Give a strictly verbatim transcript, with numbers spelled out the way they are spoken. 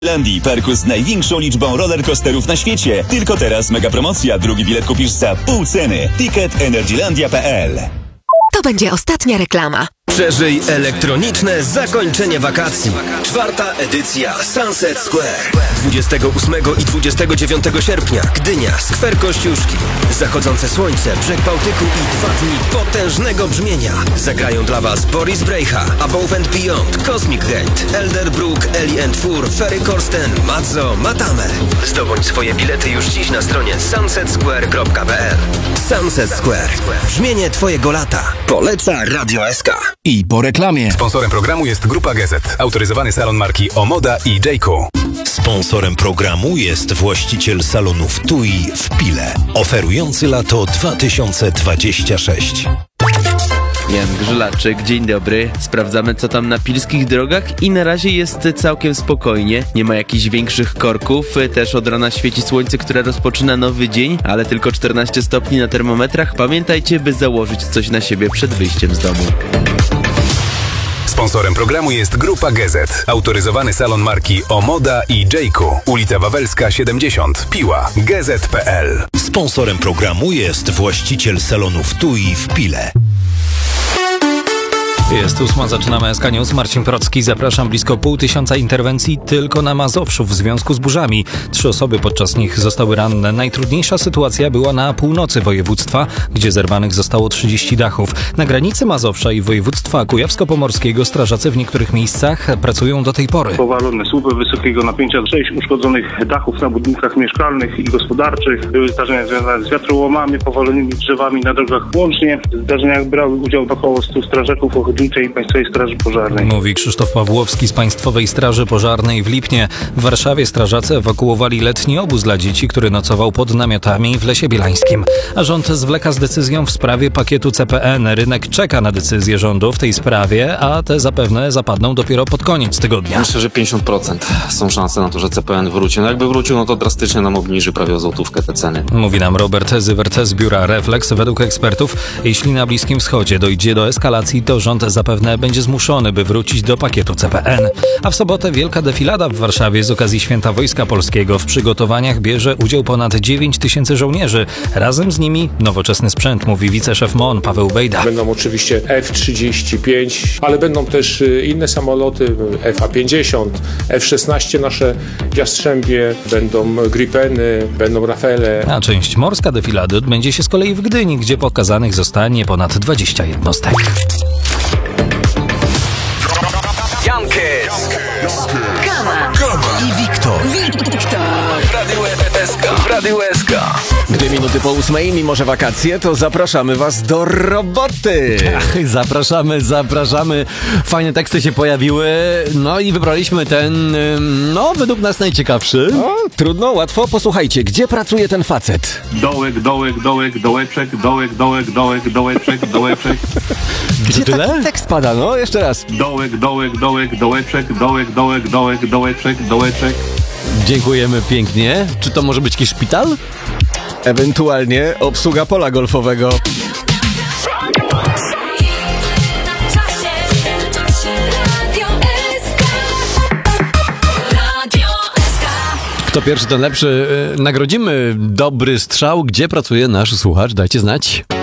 Landii parku z największą liczbą rollercoasterów na świecie. Tylko teraz mega promocja. Drugi bilet kupisz za pół ceny. Ticket energylandia kropka p l. To będzie ostatnia reklama. Przeżyj elektroniczne zakończenie wakacji. Czwarta edycja Sunset Square. dwudziestego ósmego i dwudziestego dziewiątego sierpnia. Gdynia, skwer Kościuszki. Zachodzące słońce, brzeg Bałtyku i dwa dni potężnego brzmienia. Zagrają dla Was Boris Brejcha, Above and Beyond, Cosmic Gate, Elderbrook, Ellie and Fur, Ferry Corsten, Mazzo, Matame. Zdobądź swoje bilety już dziś na stronie sunset square kropka p l. Sunset Square. Brzmienie Twojego lata. Poleca Radio S K. I po reklamie. Sponsorem programu jest Grupa G Z, autoryzowany salon marki Omoda i Jayco. Sponsorem programu jest właściciel salonów T U I w Pile, oferujący lato dwa tysiące dwudziesty szósty. Jan Grzylaczek, dzień dobry. Sprawdzamy, co tam na pilskich drogach i na razie jest całkiem spokojnie. Nie ma jakichś większych korków. Też od rana świeci słońce, które rozpoczyna nowy dzień, ale tylko czternaście stopni na termometrach. Pamiętajcie, by założyć coś na siebie przed wyjściem z domu. Sponsorem programu jest Grupa G Z, autoryzowany salon marki Omoda i Jayco. Ulica Wawelska siedemdziesiąt, Piła, g z kropka p l. Sponsorem programu jest właściciel salonów T U I w Pile. Jest ósma, zaczynamy S K News. Marcin Procki, zapraszam. Blisko pół tysiąca interwencji tylko na Mazowszu w związku z burzami. Trzy osoby podczas nich zostały ranne. Najtrudniejsza sytuacja była na północy województwa, gdzie zerwanych zostało trzydzieści dachów. Na granicy Mazowsza i województwa kujawsko-pomorskiego strażacy w niektórych miejscach pracują do tej pory. Powalone słupy wysokiego napięcia, sześć uszkodzonych dachów na budynkach mieszkalnych i gospodarczych. Były zdarzenia związane z wiatrołomami, powalonymi drzewami na drogach łącznie. W zdarzeniach brały udział około stu strażaków ochotniczych i Państwowej Straży Pożarnej. Mówi Krzysztof Pawłowski z Państwowej Straży Pożarnej w Lipnie. W Warszawie strażacy ewakuowali letni obóz dla dzieci, który nocował pod namiotami w Lesie Bielańskim. A rząd zwleka z decyzją w sprawie pakietu C P N. Rynek czeka na decyzję rządu w tej sprawie, a te zapewne zapadną dopiero pod koniec tygodnia. Myślę, że pięćdziesiąt procent są szanse na to, że C P N wróci. No jakby wrócił, no to drastycznie nam obniży prawie o złotówkę te ceny. Mówi nam Robert Zywert z biura Reflex. Według ekspertów, jeśli na Bliskim Wschodzie dojdzie do eskalacji, to rząd zapewne będzie zmuszony, by wrócić do pakietu C P N. A w sobotę wielka defilada w Warszawie z okazji Święta Wojska Polskiego. W przygotowaniach bierze udział ponad dziewięć tysięcy żołnierzy. Razem z nimi nowoczesny sprzęt, mówi wiceszef M O N Paweł Bejda. Będą oczywiście F trzydzieści pięć, ale będą też inne samoloty, F A pięćdziesiąt, F szesnaście nasze Jastrzębie, będą Gripeny, będą Rafale. A część morska defilady odbędzie się z kolei w Gdyni, gdzie pokazanych zostanie ponad dwadzieścia jednostek. Jankes, Kama i Wiktor. Wiktor W Radiu S K. W Radiu S K. Dwie minuty po ósmej, mimo że wakacje, to zapraszamy Was do roboty. Ach, zapraszamy, zapraszamy. Fajne teksty się pojawiły, no i wybraliśmy ten, no według nas najciekawszy. O, trudno, łatwo. Posłuchajcie, gdzie pracuje ten facet? Dołek, dołek, dołek, dołeczek, dołek, dołek, dołek, dołeczek, dołeczek. Gdzie tyle? taki tekst pada? No, jeszcze raz. Dołek, dołek, dołek, dołeczek, dołek, dołek, dołek, dołeczek, dołeczek. Dziękujemy pięknie. Czy to może być jakiś szpital? Ewentualnie obsługa pola golfowego. Kto pierwszy, ten lepszy. Nagrodzimy dobry strzał. Gdzie pracuje nasz słuchacz? Dajcie znać.